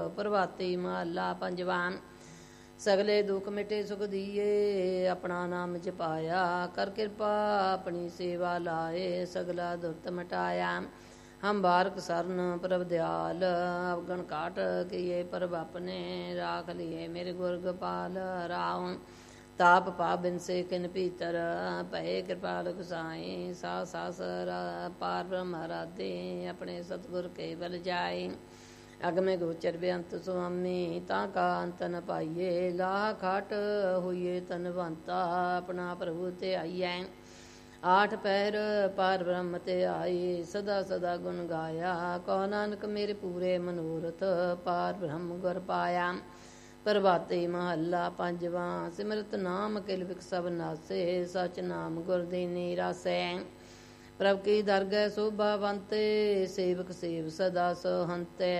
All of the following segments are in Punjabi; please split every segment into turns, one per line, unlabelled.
ਪ੍ਰਭਾਤੀ ਮਹੱਲਾ ਪੰਜਵਾਂ। ਸਗਲੇ ਦੁੱਖ ਮਿਟੇ ਸੁਖ ਦੀਏ, ਆਪਣਾ ਨਾਮ ਜਪਾਇਆ। ਕਰ ਕਿਰਪਾ ਆਪਣੀ ਸੇਵਾ ਲਾਏ, ਸਗਲਾ ਦੁਰਤ ਮਿਟਾਇਆ। ਹਮ ਬਾਰਕ ਸਰਨ ਪ੍ਰਭ ਦਿਆਲ, ਅਵਗਣ ਕਾਟ ਕੀਏ ਪ੍ਰਭ ਆਪਣੇ। ਰਾਖ ਲਿਏ ਮੇਰੇ ਗੁਰ ਗੋਪਾਲ ਰਾਮ, ਤਾਪ ਪਾ ਬਿਨਸੇ ਕਿਨ ਭੀਤਰ। ਭਏ ਕਿਰਪਾਲ ਗੁਸਾਈ, ਸਾ ਸਾਸ ਪਾਰ ਬ੍ਰਹਮ ਰਾਧੇ। ਆਪਣੇ ਸਤਿਗੁਰ ਕੇ ਬਲ ਜਾਏ, ਅਗਮੇ ਗੋਚਰ ਬੇਅੰਤ ਸੁਆਮੀ। ਤਾਂ ਕਾ ਅੰਤ ਨ ਪਾਈਏ, ਲਾਹ ਖਾਟ ਹੋਈਏ ਤਨਵੰਤਾ। ਆਪਣਾ ਪ੍ਰਭੂ ਤੇ ਆਈਐ, ਆਠ ਪਹਿਰ ਪਾਰ ਬ੍ਰਹਮ ਤੇ ਆਈ। ਸਦਾ ਸਦਾ ਗੁਣ ਗਾਇਆ, ਕਹੋ ਨਾਨਕ ਮੇਰੇ ਪੂਰੇ ਮਨੋਰਥ। ਪਾਰ ਬ੍ਰਹਮ ਗੁਰ ਪਾਇਆ। ਪ੍ਰਭਾਤੀ ਮਹੱਲਾ ਪੰਜਵਾਂ। ਸਿਮਰਤ ਨਾਮ ਕਿਲ ਵਿਕ ਸਭ ਨਾਸੇ, ਸਚ ਨਾਮ ਗੁਰ ਦੀਨੀ ਰਾਸੈ। ਪ੍ਰਭ ਕੀ ਦਰਗਹਿ ਸ਼ੋਭਾਵੰਤੇ, ਸੇਵਕ ਸੇਵ ਸਦਾ ਸੋਹੰਤੈ।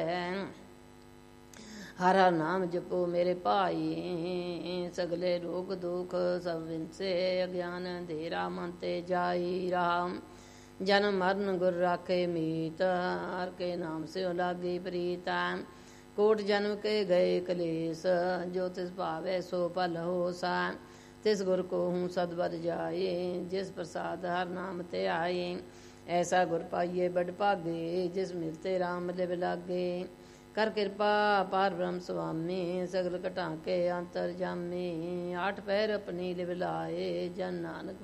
ਹਰ ਹਰ ਨਾਮ ਜਪੋ ਮੇਰੇ ਭਾਈ, ਸਗਲੇ ਰੋਗ ਦੁਖ ਸਭ ਵਿਨਸੇ। ਅਗਿਆਨ ਅੰਧੇਰਾ ਮਨ ਤੇ ਜਾਈ, ਰਾਮ ਜਨਮ ਮਰਨ ਗੁਰ ਰਾਖੇ ਮੀਤ। ਹਰ ਕੇ ਨਾਮ ਸਿਉ ਲਾਗੀ ਪ੍ਰੀਤ। ਕੋਟ ਜਨਮ ਕੇ ਗਏ ਕਲੇਸ਼, ਜੋ ਤਿਸ ਭਾਵੈ ਸੋ ਭਲ ਹੋਸਾ। ਤਿਸ ਗੁਰ ਕੋ ਹੂੰ ਸਦ ਬਦ ਜਾਏ, ਜਿਸ ਪ੍ਰਸਾਦ ਹਰ ਨਾਮ ਤੇ ਆਏ। ਐਸਾ ਗੁਰ ਪਾਈਏ ਬੜ ਭਾਗੇ, ਜਿਸ ਮਿਲਤੇ ਰਾਮ ਲਿਵ ਲਾਗੇ। ਕਰ ਕਿਰਪਾ ਪਾਰ ਬ੍ਰਹਮ ਸੁਆਮੀ, ਸਗਲ ਘਟਾ ਕੇ ਅੰਤਰ ਜਾਮੀ। ਆਠ ਪਹਿਰ ਆਪਣੀ ਲਿਵ ਲਾਏ, ਜਨ ਨਾਨਕ